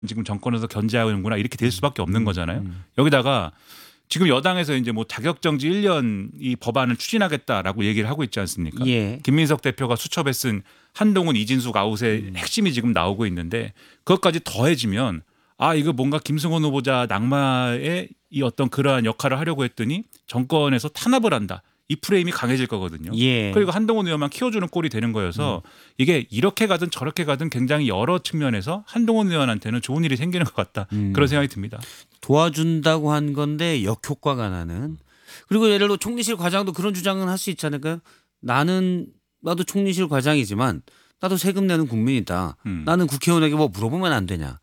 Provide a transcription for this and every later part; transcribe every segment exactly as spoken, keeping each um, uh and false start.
지금 정권에서 견제하는구나 이렇게 될 수밖에 없는 거잖아요. 음. 여기다가 지금 여당에서 이제 뭐 자격정지 일 년 이 법안을 추진하겠다라고 얘기를 하고 있지 않습니까? 예. 김민석 대표가 수첩에 쓴 한동훈 이진숙 아웃의 음. 핵심이 지금 나오고 있는데 그것까지 더해지면 아 이거 뭔가 김승원 후보자 낙마의 이 어떤 그러한 역할을 하려고 했더니 정권에서 탄압을 한다. 이 프레임이 강해질 거거든요. 예. 그리고 한동훈 의원만 키워주는 꼴이 되는 거여서 음. 이게 이렇게 가든 저렇게 가든 굉장히 여러 측면에서 한동훈 의원한테는 좋은 일이 생기는 것 같다. 음. 그런 생각이 듭니다. 도와준다고 한 건데 역효과가 나는. 그리고 예를 들어 총리실 과장도 그런 주장은 할 수 있지 않을까요? 나는 나도 총리실 과장이지만 나도 세금 내는 국민이다. 음. 나는 국회의원에게 뭐 물어보면 안 되냐.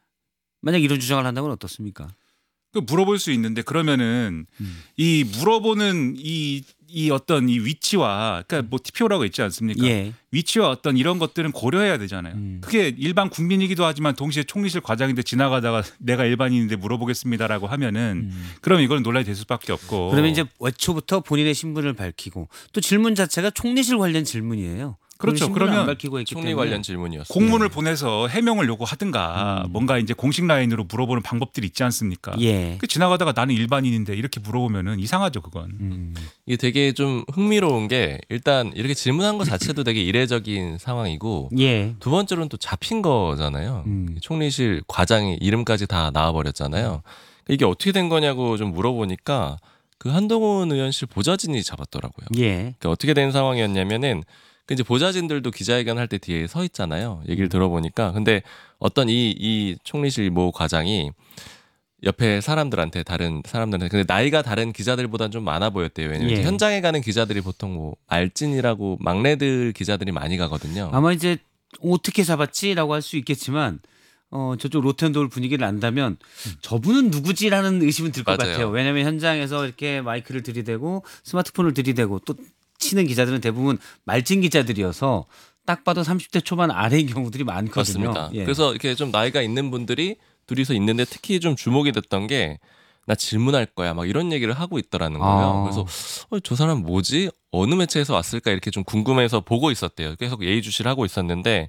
만약 이런 주장을 한다면 어떻습니까? 그 물어볼 수 있는데 그러면은 음. 이 물어보는 이, 이 어떤 이 위치와 그러니까 뭐 티피오라고 있지 않습니까? 예. 위치와 어떤 이런 것들은 고려해야 되잖아요. 음. 그게 일반 국민이기도 하지만 동시에 총리실 과장인데 지나가다가 내가 일반인인데 물어보겠습니다라고 하면은 음. 그럼 이건 논란이 될 수밖에 없고. 그러면 이제 애초부터 본인의 신분을 밝히고 또 질문 자체가 총리실 관련 질문이에요. 그렇죠. 그러면 밝히고 총리 관련 질문이었어요. 공문을 네. 보내서 해명을 요구하든가 음. 뭔가 이제 공식 라인으로 물어보는 방법들이 있지 않습니까? 예. 그 지나가다가 나는 일반인인데 이렇게 물어보면은 이상하죠, 그건. 음. 이게 되게 좀 흥미로운 게 일단 이렇게 질문한 것 자체도 되게 이례적인 상황이고 예. 두 번째로는 또 잡힌 거잖아요. 음. 총리실 과장이 이름까지 다 나와버렸잖아요. 이게 어떻게 된 거냐고 좀 물어보니까 그 한동훈 의원실 보좌진이 잡았더라고요. 예. 그러니까 어떻게 된 상황이었냐면은 그 이제 보좌진들도 기자회견 할 때 뒤에 서 있잖아요. 얘기를 들어보니까. 근데 어떤 이, 이 총리실 모 과장이 옆에 사람들한테 다른 사람들한테 근데 나이가 다른 기자들보다는 좀 많아 보였대요. 왜냐면 예. 현장에 가는 기자들이 보통 뭐 알찐이라고 막내들 기자들이 많이 가거든요. 아마 이제 어떻게 잡았지라고 할 수 있겠지만 어, 저쪽 로텐도울 분위기를 안다면 저분은 누구지라는 의심은 들 것 같아요. 왜냐하면 현장에서 이렇게 마이크를 들이대고 스마트폰을 들이대고 또 치는 기자들은 대부분 말찐 기자들이어서 딱 봐도 삼십 대 초반 아래인 경우들이 많거든요. 맞습니다. 예. 그래서 이렇게 좀 나이가 있는 분들이 둘이서 있는데 특히 좀 주목이 됐던 게 나 질문할 거야 막 이런 얘기를 하고 있더라는 거예요. 아. 그래서 어, 저 사람 뭐지? 어느 매체에서 왔을까 이렇게 좀 궁금해서 보고 있었대요. 계속 예의주시를 하고 있었는데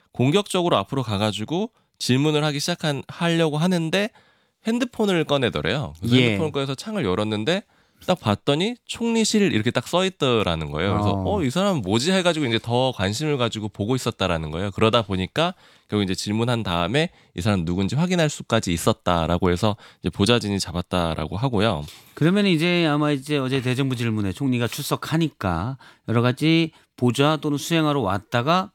공격적으로 앞으로 가가지고 질문을 하기 시작한 하려고 하는데 핸드폰을 꺼내더래요. 그래서 예. 핸드폰을 꺼내서 창을 열었는데 딱 봤더니 총리실 이렇게 딱 써 있더라는 거예요. 그래서 어, 어, 이 사람 뭐지 해가지고 이제 더 관심을 가지고 보고 있었다라는 거예요. 그러다 보니까 결국 이제 질문한 다음에 이 사람 누군지 확인할 수까지 있었다라고 해서 이제 보좌진이 잡았다라고 하고요. 그러면 이제 아마 이제 어제 대정부 질문에 총리가 출석하니까 여러 가지 보좌 또는 수행하러 왔다가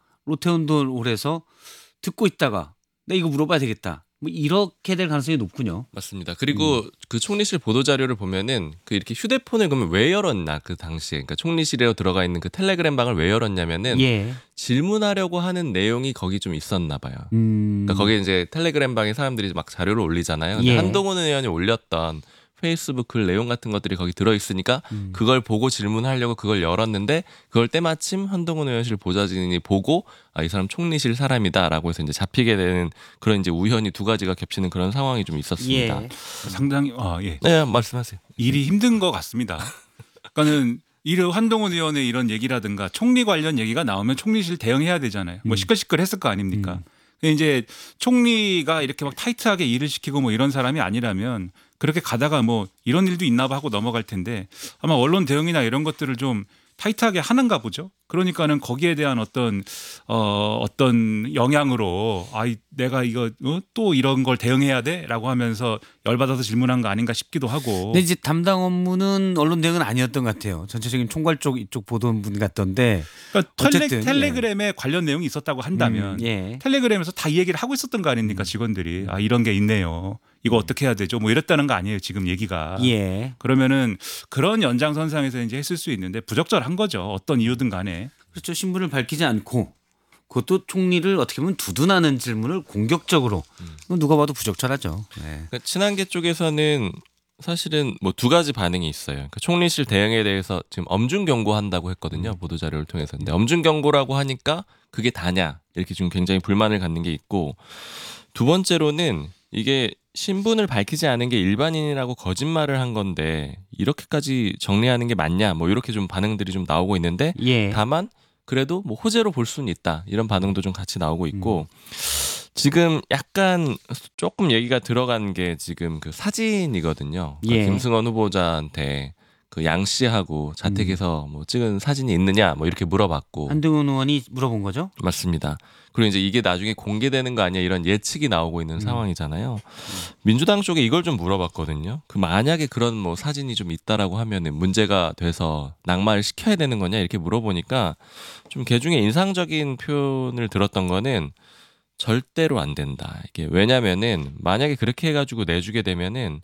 로테온돌홀에서 듣고 있다가 나 이거 물어봐야 되겠다. 뭐 이렇게 될 가능성이 높군요. 맞습니다. 그리고 음. 그 총리실 보도 자료를 보면은 그 이렇게 휴대폰을 그러면 왜 열었나 그 당시에 그러니까 총리실에 들어가 있는 그 텔레그램 방을 왜 열었냐면은 예. 질문하려고 하는 내용이 거기 좀 있었나 봐요. 음. 그러니까 거기에 이제 텔레그램 방에 사람들이 막 자료를 올리잖아요. 근데 예. 한동훈 의원이 올렸던 페이스북 글 내용 같은 것들이 거기 들어있으니까 음. 그걸 보고 질문하려고 그걸 열었는데 그걸 때마침 한동훈 의원실 보좌진이 보고 아, 이 사람 총리실 사람이다라고 해서 이제 잡히게 되는 그런 이제 우연히 두 가지가 겹치는 그런 상황이 좀 있었습니다. 예. 상당히 아, 예. 네, 말씀하세요. 일이 힘든 것 같습니다. 그러니까는 이런 한동훈 의원의 이런 얘기라든가 총리 관련 얘기가 나오면 총리실 대응해야 되잖아요. 뭐 시끌시끌했을 거 아닙니까? 음. 이제 총리가 이렇게 막 타이트하게 일을 시키고 뭐 이런 사람이 아니라면 그렇게 가다가 뭐 이런 일도 있나 봐 하고 넘어갈 텐데 아마 언론 대응이나 이런 것들을 좀 타이트하게 하는가 보죠. 그러니까는 거기에 대한 어떤 어 어떤 영향으로 아 내가 이거 어? 또 이런 걸 대응해야 돼라고 하면서 열받아서 질문한 거 아닌가 싶기도 하고. 근데 이제 담당 업무는 언론 대응은 아니었던 것 같아요. 전체적인 총괄 쪽 이쪽 보도원 분 같던데. 그러니까 어쨌든, 텔레, 텔레그램에 예. 관련 내용이 있었다고 한다면 음, 예. 텔레그램에서 다 이 얘기를 하고 있었던 거 아닙니까 직원들이. 아 이런 게 있네요. 이거 어떻게 해야 되죠? 뭐 이랬다는 거 아니에요 지금 얘기가. 예. 그러면은 그런 연장선상에서 이제 했을 수 있는데 부적절한 거죠. 어떤 이유든 간에. 그렇죠. 신분을 밝히지 않고 그것도 총리를 어떻게 보면 두둔하는 질문을 공격적으로 음. 누가 봐도 부적절하죠. 네. 그러니까 친한계 쪽에서는 사실은 뭐 두 가지 반응이 있어요. 그러니까 총리실 대응에 대해서 지금 엄중 경고한다고 했거든요. 음. 보도 자료를 통해서. 근데 엄중 경고라고 하니까 그게 다냐 이렇게 좀 굉장히 불만을 갖는 게 있고 두 번째로는 이게 신분을 밝히지 않은 게 일반인이라고 거짓말을 한 건데 이렇게까지 정리하는 게 맞냐 뭐 이렇게 좀 반응들이 좀 나오고 있는데 예. 다만 그래도 뭐 호재로 볼 수는 있다. 이런 반응도 좀 같이 나오고 있고 지금 약간 조금 얘기가 들어간 게 지금 그 사진이거든요. 그러니까 예. 김승원 후보자한테 그 양 씨하고 자택에서 뭐 찍은 사진이 있느냐 뭐 이렇게 물어봤고 한동훈 의원이 물어본 거죠? 맞습니다. 그리고 이제 이게 나중에 공개되는 거 아니야 이런 예측이 나오고 있는 음. 상황이잖아요. 민주당 쪽에 이걸 좀 물어봤거든요. 그 만약에 그런 뭐 사진이 좀 있다라고 하면은 문제가 돼서 낙마를 시켜야 되는 거냐 이렇게 물어보니까 좀 개중에 인상적인 표현을 들었던 거는 절대로 안 된다. 이게 왜냐면은 만약에 그렇게 해가지고 내주게 되면은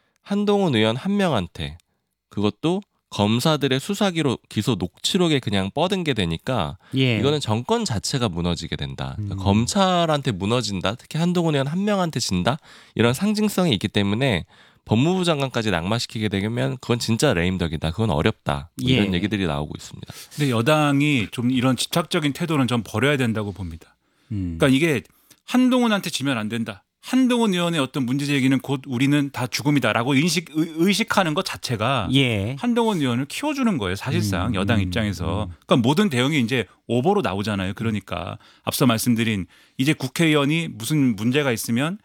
한동훈 의원 한 명한테 그것도 검사들의 수사기로 기소 녹취록에 그냥 뻗은 게 되니까 예. 이거는 정권 자체가 무너지게 된다. 그러니까 음. 검찰한테 무너진다. 특히 한동훈 의원 한 명한테 진다. 이런 상징성이 있기 때문에 법무부 장관까지 낙마시키게 되면 그건 진짜 레임덕이다. 그건 어렵다. 뭐 이런 예. 얘기들이 나오고 있습니다. 근데 여당이 좀 이런 집착적인 태도는 좀 버려야 된다고 봅니다. 음. 그러니까 이게 한동훈한테 지면 안 된다. 한동훈 의원의 어떤 문제 제기는 곧 우리는 다 죽음이다라고 인식 의- 의식하는 것 자체가 예. 한동훈 의원을 키워주는 거예요. 사실상 음, 여당 음, 입장에서. 음. 그러니까 모든 대응이 이제 오버로 나오잖아요. 그러니까 앞서 말씀드린 이제 국회의원이 무슨 문제가 있으면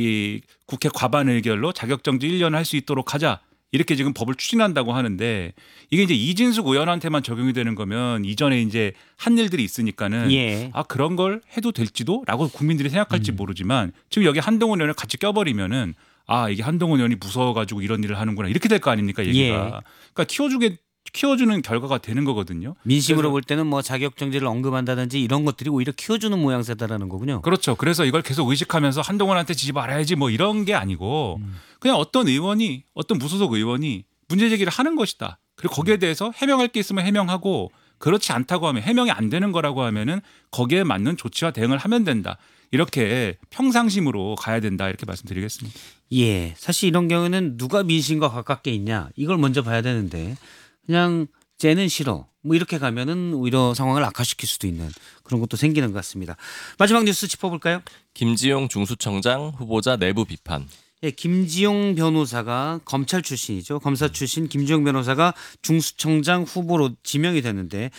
이 국회 과반 의결로 자격정지 일 년 할 수 있도록 하자. 이렇게 지금 법을 추진한다고 하는데 이게 이제 이진숙 의원한테만 적용이 되는 거면 이전에 이제 한 일들이 있으니까는 예. 아 그런 걸 해도 될지도라고 국민들이 생각할지 음. 모르지만 지금 여기 한동훈 의원을 같이 껴버리면은 아 이게 한동훈 의원이 무서워가지고 이런 일을 하는구나 이렇게 될 거 아닙니까 얘기가. 예. 그러니까 키워주게 키워주는 결과가 되는 거거든요. 민심으로 그래서- 볼 때는 뭐 자격정지를 언급한다든지 이런 것들이 오히려 키워주는 모양새다라는 거군요. 그렇죠. 그래서 이걸 계속 의식하면서 한동훈한테 지지 말아야지 뭐 이런 게 아니고 음. 그냥 어떤 의원이 어떤 무소속 의원이 문제 제기를 하는 것이다. 그리고 거기에 대해서 해명할 게 있으면 해명하고 그렇지 않다고 하면 해명이 안 되는 거라고 하면은 거기에 맞는 조치와 대응을 하면 된다. 이렇게 평상심으로 가야 된다. 이렇게 말씀드리겠습니다. 예. 사실 이런 경우는 누가 민심과 가깝게 있냐 이걸 먼저 봐야 되는데 그냥 쟤는 싫어. 뭐 이렇게 가면은 오히려 상황을 악화시킬 수도 있는 그런 것도 생기는 것 같습니다. 마지막 뉴스 짚어볼까요? 김지용 중수청장 후보자 내부 비판. 예, 김지용 변호사가 검찰 출신이죠. 검사 출신 김지용 변호사가 중수청장 후보로 지명이 됐는데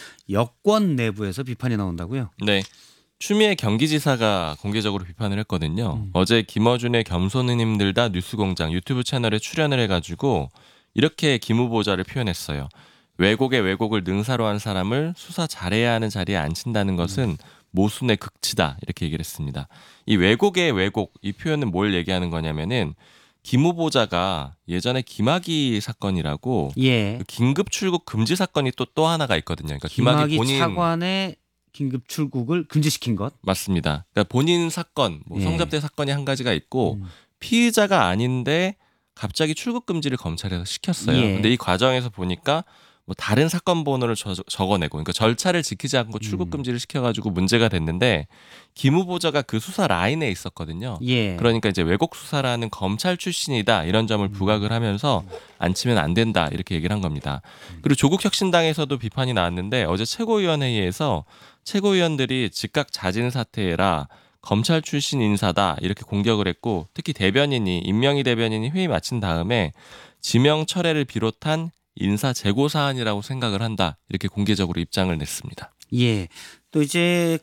여권 내부에서 비판이 나온다고요? 네. 추미애 경기지사가 공개적으로 비판을 했거든요. 음. 어제 김어준의 겸손느님들 다 뉴스공장 유튜브 채널에 출연을 해가지고 이렇게 김 후보자를 표현했어요. 왜곡의 왜곡을 능사로 한 사람을 수사 잘해야 하는 자리에 앉힌다는 것은 모순의 극치다 이렇게 얘기를 했습니다. 이 왜곡의 왜곡 이 표현은 뭘 얘기하는 거냐면은 김 후보자가 예전에 김학의 사건이라고 예. 그 긴급 출국 금지 사건이 또 또 하나가 있거든요. 그러니까 김학의 김학의 본인 차관의 긴급 출국을 금지시킨 것. 맞습니다. 그러니까 본인 사건, 뭐 예. 성접대 사건이 한 가지가 있고 음. 피의자가 아닌데 갑자기 출국 금지를 검찰에서 시켰어요. 예. 근데 이 과정에서 보니까 뭐 다른 사건 번호를 저, 적어내고, 그러니까 절차를 지키지 않고 출국 음. 금지를 시켜가지고 문제가 됐는데 김 후보자가 그 수사 라인에 있었거든요. 예. 그러니까 이제 왜곡 수사라는 검찰 출신이다 이런 점을 부각을 하면서 앉히면 안 된다 이렇게 얘기를 한 겁니다. 그리고 조국혁신당에서도 비판이 나왔는데 어제 최고위원회의에서 최고위원들이 즉각 자진 사퇴해라. 검찰 출신 인사다 이렇게 공격을 했고 특히 대변인이 임명희 대변인이 회의 마친 다음에 지명 철회를 비롯한 인사 재고 사안이라고 생각을 한다 이렇게 공개적으로 입장을 냈습니다. 예. 또 이제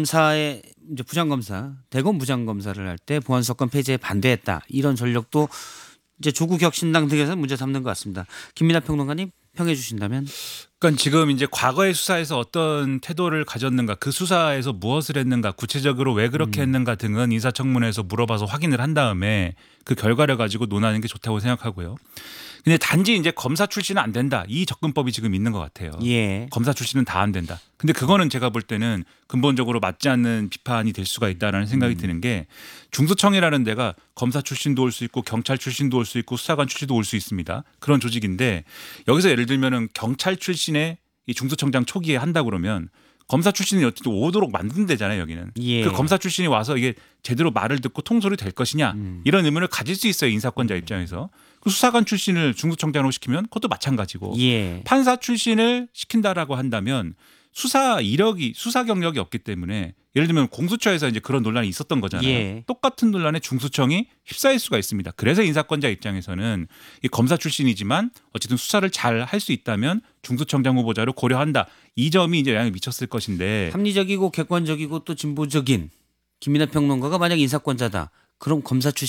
검사의 이제 부장검사, 대검 부장검사를 할 때 보안사건 폐지에 반대했다 이런 전력도 이제 조국혁신당 등에서 문제 삼는 것 같습니다. 김민하 평론가님 평해 주신다면. 그러니까 지금 이제 과거의 수사에서 어떤 태도를 가졌는가, 그 수사에서 무엇을 했는가, 구체적으로 왜 그렇게 음. 했는가 등은 인사청문회에서 물어봐서 확인을 한 다음에 그 결과를 가지고 논하는 게 좋다고 생각하고요. 근데 단지 이제 검사 출신은 안 된다. 이 접근법이 지금 있는 것 같아요. 예. 검사 출신은 다 안 된다. 근데 그거는 제가 볼 때는 근본적으로 맞지 않는 비판이 될 수가 있다라는 생각이 음. 드는 게 중수청이라는 데가 검사 출신도 올 수 있고 경찰 출신도 올 수 있고 수사관 출신도 올 수 있습니다. 그런 조직인데 여기서 예를 들면은 경찰 출신의 이 중수청장 초기에 한다 그러면 검사 출신이 어쨌든 오도록 만든 데잖아요, 여기는. 예. 그 검사 출신이 와서 이게 제대로 말을 듣고 통솔이 될 것이냐 음. 이런 의문을 가질 수 있어요, 인사권자 입장에서. 그 수사관 출신을 중수청장으로 시키면 그것도 마찬가지고 예. 판사 출신을 시킨다라고 한다면 수사 이력이 수사 경력이 없기 때문에 예를 들면 공수처에서 이제 그런 논란이 있었던 거잖아요. 예. 똑같은 논란에 중수청이 휩싸일 수가 있습니다. 그래서 인사권자 입장에서는 이 검사 출신이지만 어쨌든 수사를 잘 할 수 있다면 중수청장 후보자로 고려한다. 이 점이 이제 영향을 미쳤을 것인데 합리적이고 객관적이고 또 진보적인 김민하 평론가가 만약 인사권자다. 그럼 검사